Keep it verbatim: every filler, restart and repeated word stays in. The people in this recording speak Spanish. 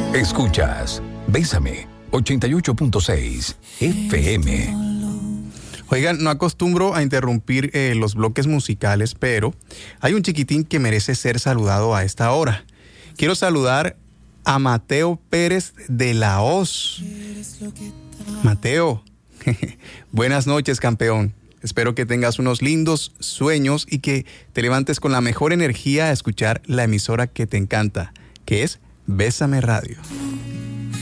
Escuchas Bésame ochenta y ocho punto seis F M. Oigan, no acostumbro a interrumpir eh, los bloques musicales, pero hay un chiquitín que merece ser saludado a esta hora. Quiero saludar a Mateo Pérez de La Hoz. Mateo, buenas noches, campeón. Espero que tengas unos lindos sueños y que te levantes con la mejor energía a escuchar la emisora que te encanta, que es Bésame Radio.